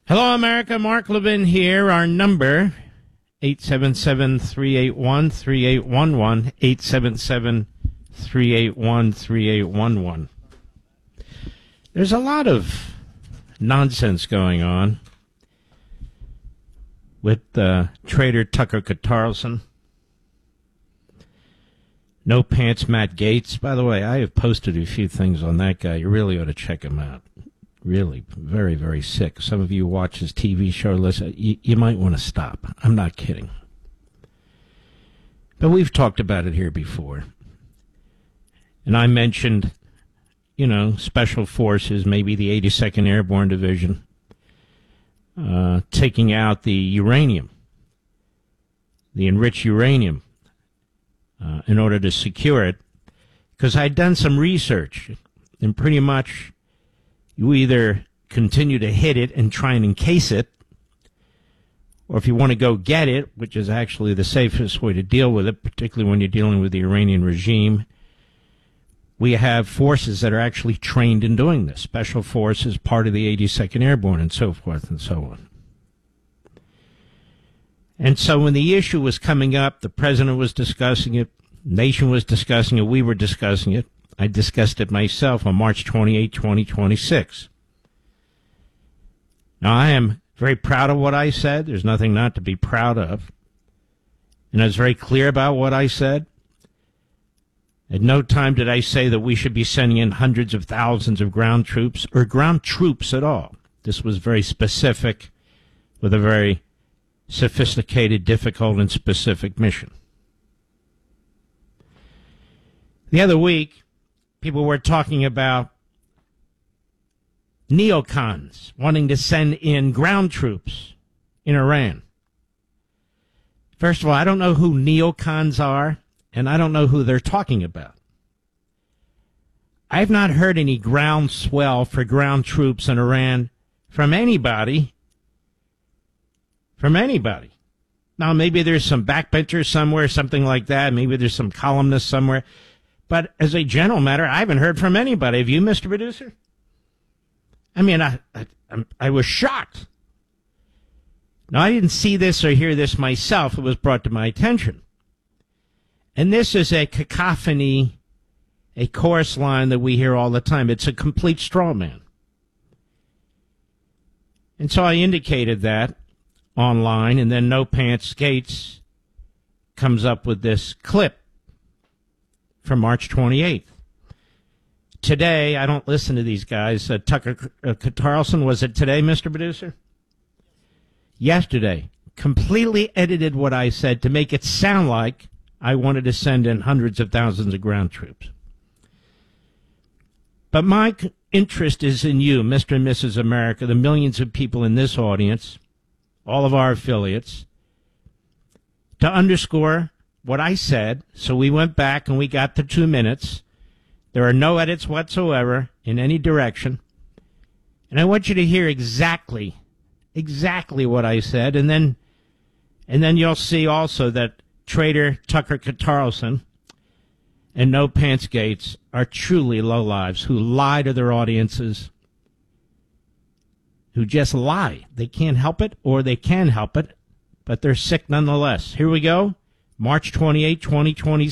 Hello, America. Mark Levin here. Our number, 877-381-3811, 877-381-3811. There's a lot of nonsense going on with Trader Tucker Carlson. No Pants Matt Gaetz. By the way, I have posted a few things on that guy. You really ought to check him out. Really, very, very sick. Some of you watch his TV show. Listen, you might want to stop. I'm not kidding. But we've talked about it here before. And I mentioned, special forces, maybe the 82nd Airborne Division, taking out the uranium, the enriched uranium, in order to secure it. Because I'd done some research, and pretty much you either continue to hit it and try and encase it, or if you want to go get it, which is actually the safest way to deal with it, particularly when you're dealing with the Iranian regime, we have forces that are actually trained in doing this. Special forces, part of the 82nd Airborne, and so forth and so on. And so when the issue was coming up, the president was discussing it, the nation was discussing it, we were discussing it. I discussed it myself on March 28, 2026. Now, I am very proud of what I said. There's nothing not to be proud of. And I was very clear about what I said. At no time did I say that we should be sending in hundreds of thousands of ground troops or ground troops at all. This was very specific, with a very sophisticated, difficult, and specific mission. The other week, people were talking about neocons wanting to send in ground troops in Iran. First of all, I don't know who neocons are, and I don't know who they're talking about. I've not heard any groundswell for ground troops in Iran from anybody. Now, maybe there's some backbenchers somewhere, something like that. Maybe there's some columnists somewhere. But as a general matter, I haven't heard from anybody. Have you, Mr. Producer? I mean, I was shocked. Now, I didn't see this or hear this myself. It was brought to my attention. And this is a cacophony, a chorus line that we hear all the time. It's a complete straw man. And so I indicated that online, and then No Pants Gaetz comes up with this clip from March 28th. Today, I don't listen to these guys. Tucker Carlson, was it today, Mr. Producer? Yesterday. Completely edited what I said to make it sound like I wanted to send in hundreds of thousands of ground troops. But my interest is in you, Mr. and Mrs. America, the millions of people in this audience, all of our affiliates, to underscore what I said. So we went back and we got the 2 minutes. There are no edits whatsoever in any direction. And I want you to hear exactly what I said. And then you'll see also that Trader Tucker Carlson and No Pants Gaetz are truly lowlives who lie to their audiences, who just lie. They can't help it, or they can help it, but they're sick nonetheless. Here we go. March 28, 2020.